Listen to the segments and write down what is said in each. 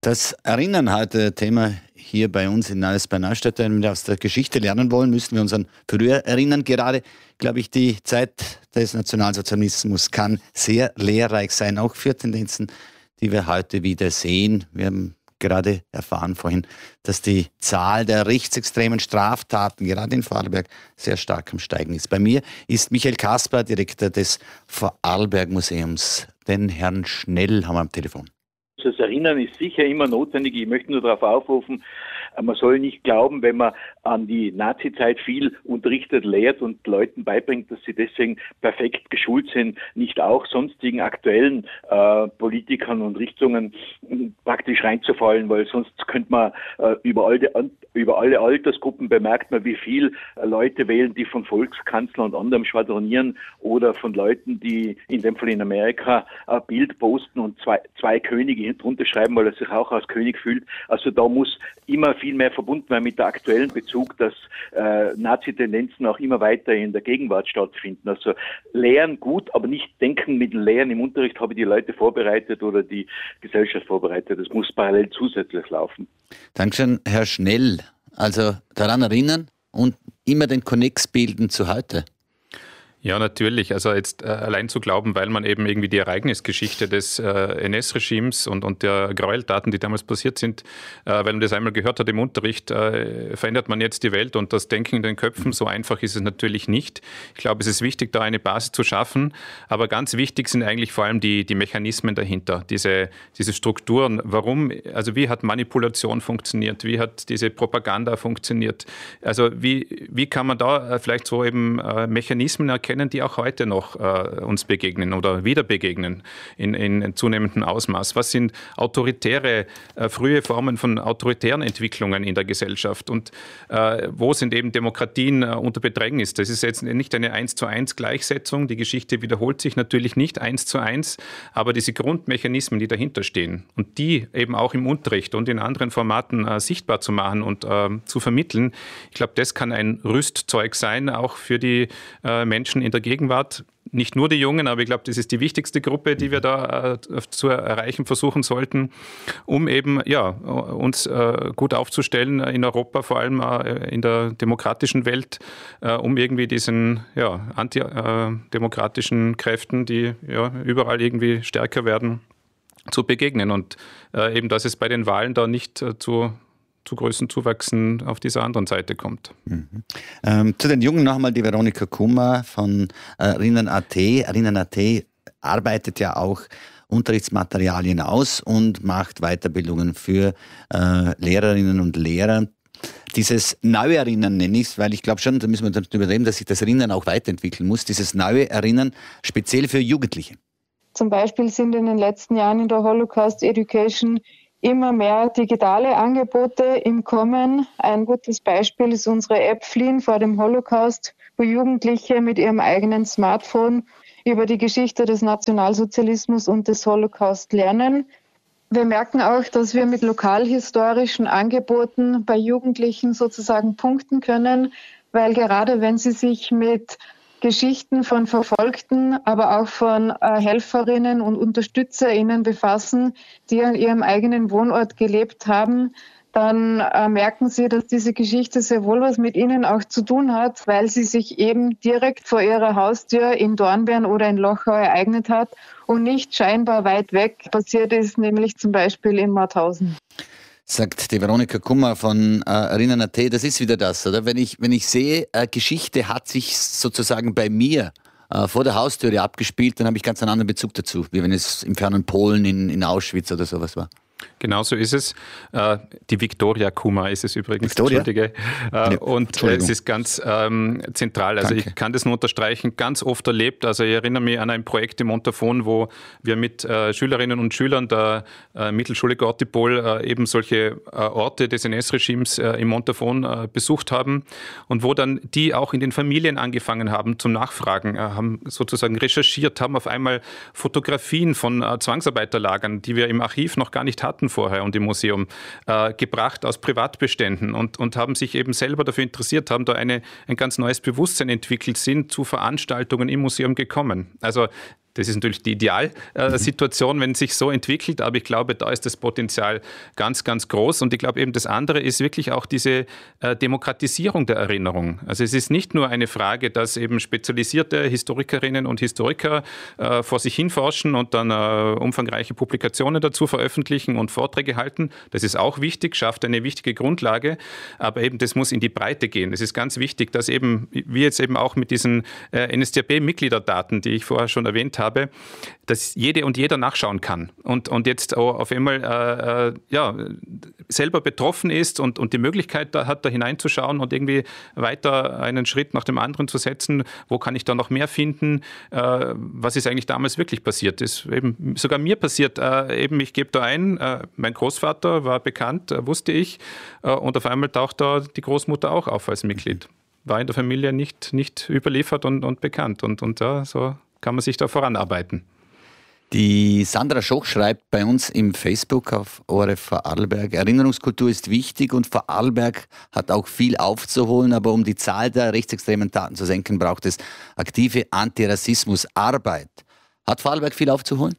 Das Erinnern heute Thema hier bei uns in Neues bei Neustadt. Wenn wir aus der Geschichte lernen wollen, müssen wir uns an früher erinnern. Gerade, glaube ich, die Zeit des Nationalsozialismus kann sehr lehrreich sein, auch für Tendenzen, die wir heute wieder sehen. Wir haben gerade erfahren vorhin, dass die Zahl der rechtsextremen Straftaten, gerade in Vorarlberg, sehr stark am Steigen ist. Bei mir ist Michael Kasper, Direktor des Vorarlberg-Museums. Den Herrn Schnell haben wir am Telefon. Das Erinnern ist sicher immer notwendig. Ich möchte nur darauf aufrufen, man soll nicht glauben, wenn man an die Nazizeit viel unterrichtet, lehrt und Leuten beibringt, dass sie deswegen perfekt geschult sind, nicht auch sonstigen aktuellen Politikern und Richtungen praktisch reinzufallen, weil sonst könnte man über alle Altersgruppen bemerkt man, wie viel Leute wählen, die von Volkskanzler und anderem schwadronieren oder von Leuten, die in dem Fall in Amerika ein Bild posten und zwei Könige drunter schreiben, weil er sich auch als König fühlt. Also da muss immer viel mehr verbunden werden mit der aktuellen Bezug, dass Nazi-Tendenzen auch immer weiter in der Gegenwart stattfinden. Also Lehren gut, aber nicht denken mit Lehren im Unterricht habe ich die Leute vorbereitet oder die Gesellschaft vorbereitet. Das muss parallel zusätzlich laufen. Dankeschön, Herr Schnell. Also daran erinnern und immer den Konnex bilden zu heute. Ja, natürlich. Also jetzt allein zu glauben, weil man eben irgendwie die Ereignisgeschichte des NS-Regimes und der Gräueltaten, die damals passiert sind, weil man das einmal gehört hat im Unterricht, verändert man jetzt die Welt und das Denken in den Köpfen. So einfach ist es natürlich nicht. Ich glaube, es ist wichtig, da eine Basis zu schaffen. Aber ganz wichtig sind eigentlich vor allem die Mechanismen dahinter, diese Strukturen. Warum, also wie hat Manipulation funktioniert? Wie hat diese Propaganda funktioniert? Also wie kann man da vielleicht so eben Mechanismen erkennen, die auch heute noch uns begegnen oder wieder begegnen in zunehmendem Ausmaß. Was sind frühe Formen von autoritären Entwicklungen in der Gesellschaft und wo sind eben Demokratien unter Bedrängnis? Das ist jetzt nicht eine 1:1 Gleichsetzung. Die Geschichte wiederholt sich natürlich nicht 1:1, aber diese Grundmechanismen, die dahinter stehen und die eben auch im Unterricht und in anderen Formaten sichtbar zu machen und zu vermitteln, ich glaube, das kann ein Rüstzeug sein, auch für die Menschen in der Gegenwart, nicht nur die Jungen, aber ich glaube, das ist die wichtigste Gruppe, die wir da zu erreichen versuchen sollten, um eben uns gut aufzustellen in Europa, vor allem in der demokratischen Welt, um irgendwie diesen antidemokratischen Kräften, die überall irgendwie stärker werden, zu begegnen. Und eben, dass es bei den Wahlen da nicht zu Größenzuwachsen auf dieser anderen Seite kommt. Zu den Jungen noch einmal die Veronika Kummer von Erinnern.at. Erinnern.at arbeitet ja auch Unterrichtsmaterialien aus und macht Weiterbildungen für Lehrerinnen und Lehrer. Dieses neue Erinnern nenne ich es, weil ich glaube schon, da müssen wir darüber reden, dass sich das Erinnern auch weiterentwickeln muss. Dieses neue Erinnern speziell für Jugendliche. Zum Beispiel sind in den letzten Jahren in der Holocaust Education immer mehr digitale Angebote im Kommen. Ein gutes Beispiel ist unsere App Fliehen vor dem Holocaust, wo Jugendliche mit ihrem eigenen Smartphone über die Geschichte des Nationalsozialismus und des Holocaust lernen. Wir merken auch, dass wir mit lokalhistorischen Angeboten bei Jugendlichen sozusagen punkten können, weil gerade wenn sie sich mit Geschichten von Verfolgten, aber auch von Helferinnen und UnterstützerInnen befassen, die an ihrem eigenen Wohnort gelebt haben, dann merken sie, dass diese Geschichte sehr wohl was mit ihnen auch zu tun hat, weil sie sich eben direkt vor ihrer Haustür in Dornbirn oder in Lochau ereignet hat und nicht scheinbar weit weg passiert ist, nämlich zum Beispiel in Mauthausen. Sagt die Veronika Kummer von Erinnern.at, das ist wieder das, oder? Wenn ich sehe, Geschichte hat sich sozusagen bei mir vor der Haustüre abgespielt, dann habe ich ganz einen anderen Bezug dazu, wie wenn es im fernen Polen in Auschwitz oder sowas war. Genau so ist es. Die Viktoria Kummer ist es übrigens. Viktoria? Entschuldige. Und es ist ganz zentral. Also Danke. ich kann das nur unterstreichen, ganz oft erlebt. Also ich erinnere mich an ein Projekt im Montafon, wo wir mit Schülerinnen und Schülern der Mittelschule Gortipol eben solche Orte des NS-Regimes im Montafon besucht haben und wo dann die auch in den Familien angefangen haben zum Nachfragen, haben sozusagen recherchiert, haben auf einmal Fotografien von Zwangsarbeiterlagern, die wir im Archiv noch gar nicht hatten vorher und im Museum, gebracht aus Privatbeständen und haben sich eben selber dafür interessiert, haben da ein ganz neues Bewusstsein entwickelt, sind zu Veranstaltungen im Museum gekommen. Also Das ist natürlich die Idealsituation, wenn es sich so entwickelt, aber ich glaube, da ist das Potenzial ganz, ganz groß. Und ich glaube eben, das andere ist wirklich auch diese Demokratisierung der Erinnerung. Also es ist nicht nur eine Frage, dass eben spezialisierte Historikerinnen und Historiker vor sich hin forschen und dann umfangreiche Publikationen dazu veröffentlichen und Vorträge halten. Das ist auch wichtig, schafft eine wichtige Grundlage, aber eben das muss in die Breite gehen. Es ist ganz wichtig, dass eben, wie jetzt eben auch mit diesen NSDAP-Mitgliederdaten, die ich vorher schon erwähnt habe, dass jede und jeder nachschauen kann und jetzt auch auf einmal selber betroffen ist und die Möglichkeit hat, da hineinzuschauen und irgendwie weiter einen Schritt nach dem anderen zu setzen. Wo kann ich da noch mehr finden? Was ist eigentlich damals wirklich passiert? Das ist eben sogar mir passiert. Ich gebe da ein, mein Großvater war bekannt, wusste ich, und auf einmal taucht da die Großmutter auch auf als Mitglied. War in der Familie nicht überliefert und bekannt. Und so kann man sich da voranarbeiten. Die Sandra Schoch schreibt bei uns im Facebook auf ORF Vorarlberg: Erinnerungskultur ist wichtig und Vorarlberg hat auch viel aufzuholen, aber um die Zahl der rechtsextremen Taten zu senken, braucht es aktive Antirassismusarbeit. Hat Vorarlberg viel aufzuholen?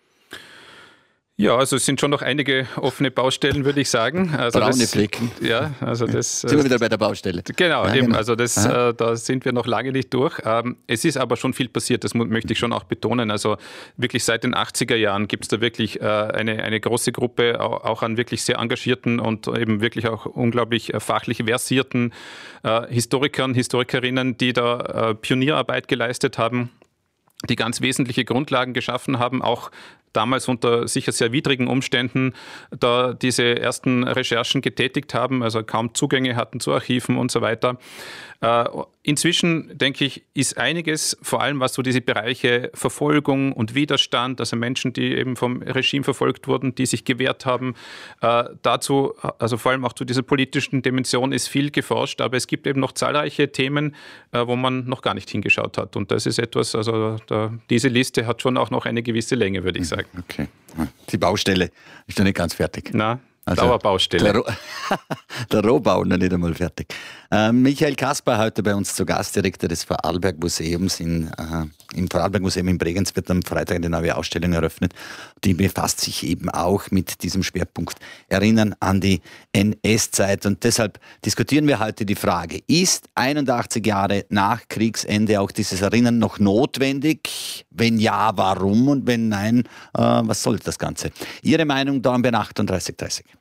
Ja, also es sind schon noch einige offene Baustellen, würde ich sagen. Also braune Flecken. Ja, also das... Sind wir wieder bei der Baustelle. Genau, ja, eben. Genau. Also da sind wir noch lange nicht durch. Es ist aber schon viel passiert, das möchte ich schon auch betonen. Also wirklich seit den 80er Jahren gibt es da wirklich eine große Gruppe auch an wirklich sehr engagierten und eben wirklich auch unglaublich fachlich versierten Historikern, Historikerinnen, die da Pionierarbeit geleistet haben, die ganz wesentliche Grundlagen geschaffen haben, auch damals unter sicher sehr widrigen Umständen da diese ersten Recherchen getätigt haben, also kaum Zugänge hatten zu Archiven und so weiter. Inzwischen, denke ich, ist einiges, vor allem was so diese Bereiche Verfolgung und Widerstand, also Menschen, die eben vom Regime verfolgt wurden, die sich gewehrt haben, dazu, also vor allem auch zu dieser politischen Dimension ist viel geforscht, aber es gibt eben noch zahlreiche Themen, wo man noch gar nicht hingeschaut hat. Und das ist etwas, also diese Liste hat schon auch noch eine gewisse Länge, würde ich sagen. Okay. Die Baustelle ist noch nicht ganz fertig. Na, also Dauerbaustelle. Der Rohbau noch nicht einmal fertig. Michael Kasper heute bei uns zu Gast, Direktor des Vorarlberg-Museums. Im Vorarlberg-Museum in Bregenz wird am Freitag eine neue Ausstellung eröffnet. Die befasst sich eben auch mit diesem Schwerpunkt Erinnern an die NS-Zeit. Und deshalb diskutieren wir heute die Frage, ist 81 Jahre nach Kriegsende auch dieses Erinnern noch notwendig? Wenn ja, warum? Und wenn nein, was soll das Ganze? Ihre Meinung, Dornbirn 3830.